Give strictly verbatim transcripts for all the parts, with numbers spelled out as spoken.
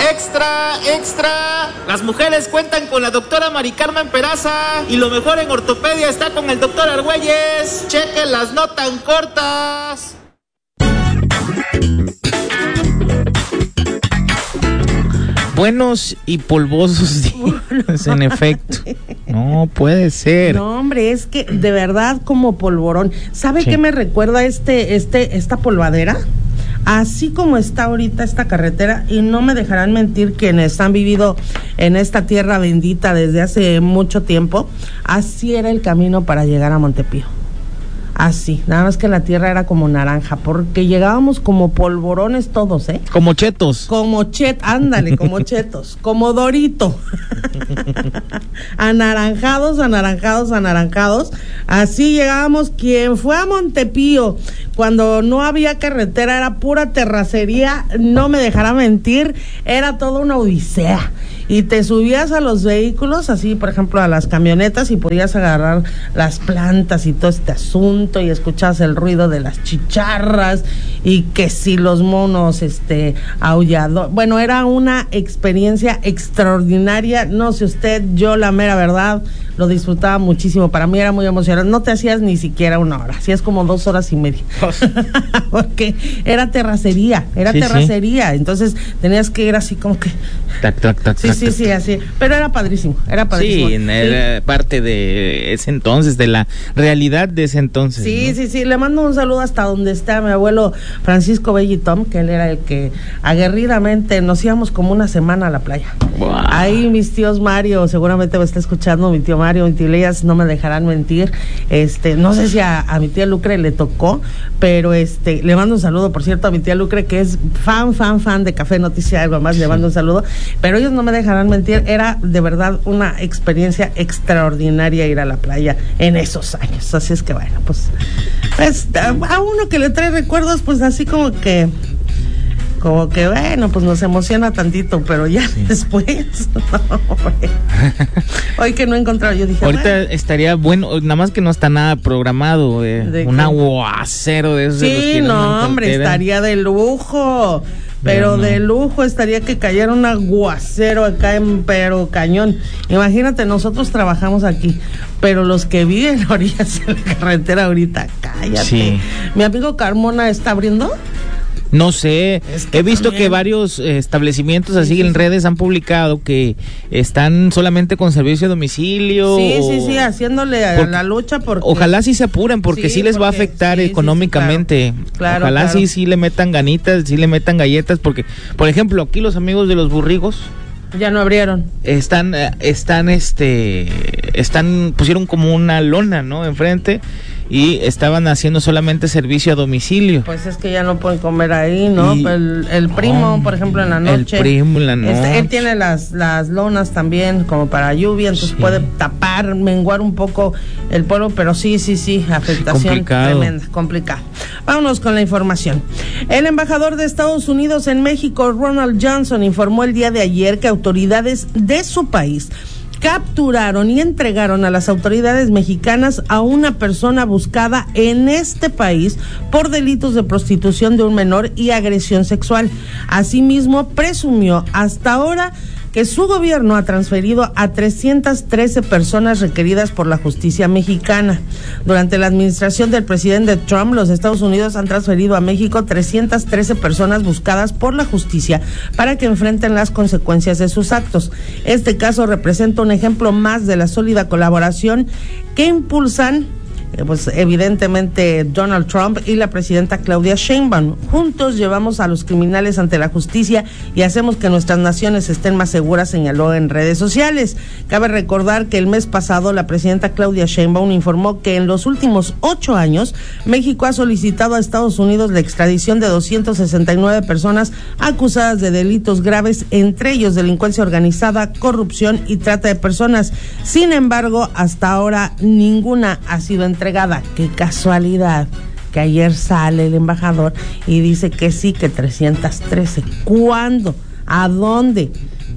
Extra, extra. Las mujeres cuentan con la doctora Mari Carmen Peraza y lo mejor en ortopedia está con el doctor Argüelles. Chequen las no tan cortas. Buenos y polvosos días, en efecto. No puede ser. No, hombre, es que de verdad como polvorón. ¿Sabe sí. qué me recuerda este, este, esta polvadera? Así como está ahorita esta carretera, y no me dejarán mentir quienes han vivido en esta tierra bendita desde hace mucho tiempo, así era el camino para llegar a Montepío. Así, nada más que la tierra era como naranja, porque llegábamos como polvorones todos, ¿eh? Como chetos. Como chet, ándale, como chetos, como Dorito. Anaranjados, anaranjados, anaranjados. Así llegábamos. Quien fue a Montepío cuando no había carretera, era pura terracería, no me dejará mentir, era toda una odisea. Y te subías a los vehículos, así por ejemplo a las camionetas, y podías agarrar las plantas y todo este asunto, y escuchabas el ruido de las chicharras, y que si los monos este aullador, bueno, era una experiencia extraordinaria. No sé usted, yo la mera verdad lo disfrutaba muchísimo. Para mí era muy emocionante. No te hacías ni siquiera una hora, hacías como dos horas y media. Porque era terracería, era sí, terracería, sí. Entonces tenías que ir así como que tac, tac, tac, sí, tac, sí, tac. sí, así, pero era padrísimo, era padrísimo. Sí, era sí. parte de ese entonces, de la realidad de ese entonces. Sí, ¿no? sí, sí, le mando un saludo hasta donde está mi abuelo Francisco Bellitón, que él era el que aguerridamente nos íbamos como una semana a la playa. Wow. Ahí mis tíos Mario, seguramente me está escuchando, mi tío Mario, mi tío Elías, no me dejarán mentir, este, no sé si a, a mi tía Lucre le tocó, pero este, le mando un saludo, por cierto, a mi tía Lucre, que es fan, fan, fan de Café Noticia, algo más, sí. Le mando un saludo, pero ellos no me dejarán mentir, era de verdad una experiencia extraordinaria ir a la playa en esos años. Así es que bueno, pues, pues a, a uno que le trae recuerdos, pues así como que como que bueno, pues nos emociona tantito, pero ya sí. después no, hoy que no he encontrado, yo dije ahorita bueno. estaría bueno, nada más que no está nada programado, eh, un aguacero de esos. Sí, de los que no, hombre, estaría de lujo. Pero no. de lujo estaría que cayera un aguacero acá en pero cañón. Imagínate, nosotros trabajamos aquí, pero los que viven a orillas de la carretera ahorita, cállate. Sí. Mi amigo Carmona está abriendo. No sé, es que he visto también que varios eh, establecimientos así sí, en sí. redes han publicado que están solamente con servicio a domicilio. Sí, o... sí, sí, haciéndole a porque, la lucha porque... Ojalá sí se apuren porque sí, sí les porque, va a afectar sí, económicamente. Sí, sí, claro. Ojalá claro. sí, sí le metan ganitas, sí le metan galletas porque, por ejemplo, aquí los amigos de los burrigos ya no abrieron. Están, están, este, están, pusieron como una lona, ¿no? Enfrente. Y estaban haciendo solamente servicio a domicilio. Pues es que ya no pueden comer ahí, ¿no? Y, el, el primo, oh, por ejemplo, en la noche. El primo en la noche. Este, él tiene las, las lonas también como para lluvia, entonces sí. puede tapar, menguar un poco el polvo, pero sí, sí, sí, afectación complicado. Tremenda, complicada. Vámonos con la información. El embajador de Estados Unidos en México, Ronald Johnson, informó el día de ayer que autoridades de su país capturaron y entregaron a las autoridades mexicanas a una persona buscada en este país por delitos de prostitución de un menor y agresión sexual. Asimismo, presumió hasta ahora que su gobierno ha transferido a trescientas trece personas requeridas por la justicia mexicana. Durante la administración del presidente Trump, los Estados Unidos han transferido a México trescientas trece personas buscadas por la justicia para que enfrenten las consecuencias de sus actos. Este caso representa un ejemplo más de la sólida colaboración que impulsan pues evidentemente Donald Trump y la presidenta Claudia Sheinbaum. Juntos llevamos a los criminales ante la justicia y hacemos que nuestras naciones estén más seguras, señaló en redes sociales. Cabe recordar que el mes pasado la presidenta Claudia Sheinbaum informó que en los últimos ocho años México ha solicitado a Estados Unidos la extradición de doscientas sesenta y nueve personas acusadas de delitos graves, entre ellos delincuencia organizada, corrupción y trata de personas. Sin embargo, hasta ahora ninguna ha sido entregada. entregada. Qué casualidad que ayer sale el embajador y dice que sí, que trescientas trece. ¿Cuándo? ¿A dónde?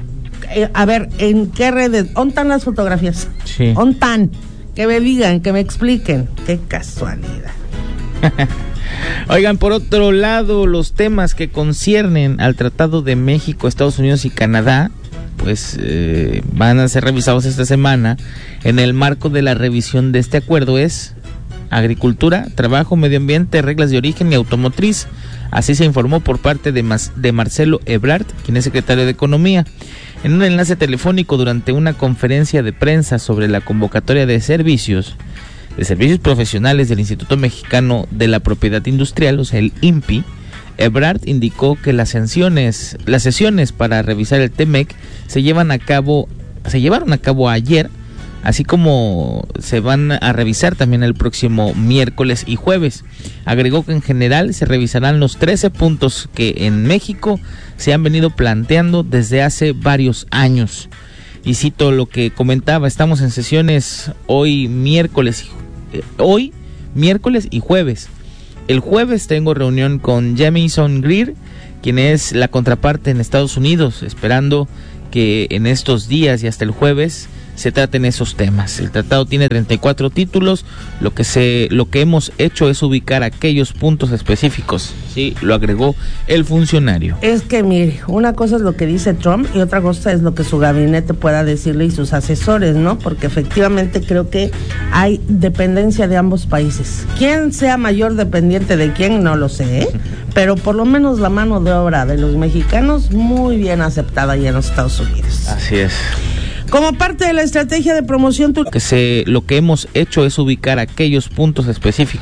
Eh, a ver, ¿en qué redes? ¿Dónde están las fotografías? Sí. ¿Dónde están? Que me digan, que me expliquen. Qué casualidad. Oigan, por otro lado, los temas que conciernen al Tratado de México, Estados Unidos y Canadá, pues eh, van a ser revisados esta semana. En el marco de la revisión de este acuerdo es agricultura, trabajo, medio ambiente, reglas de origen y automotriz. Así se informó por parte de, Mas, de Marcelo Ebrard, quien es secretario de Economía. En un enlace telefónico durante una conferencia de prensa sobre la convocatoria de servicios, de servicios profesionales del Instituto Mexicano de la Propiedad Industrial, o sea, el I N P I, Ebrard indicó que las sesiones, las sesiones para revisar el T M E C se llevan a cabo, se llevaron a cabo ayer, así como se van a revisar también el próximo miércoles y jueves. Agregó que en general se revisarán los trece puntos que en México se han venido planteando desde hace varios años. Y cito lo que comentaba: estamos en sesiones hoy miércoles, eh, hoy miércoles y jueves. El jueves tengo reunión con Jamieson Greer, quien es la contraparte en Estados Unidos, esperando que en estos días y hasta el jueves se traten esos temas. El tratado tiene treinta y cuatro títulos. Lo que se, lo que hemos hecho es ubicar aquellos puntos específicos. Sí, lo agregó el funcionario. Es que mire, una cosa es lo que dice Trump y otra cosa es lo que su gabinete pueda decirle y sus asesores, ¿no? Porque efectivamente creo que hay dependencia de ambos países. ¿Quién sea mayor dependiente de quién? No lo sé, ¿eh? Pero por lo menos la mano de obra de los mexicanos muy bien aceptada allá en los Estados Unidos. Así es. Como parte de la estrategia de promoción... Que se, lo que hemos hecho es ubicar aquellos puntos específicos.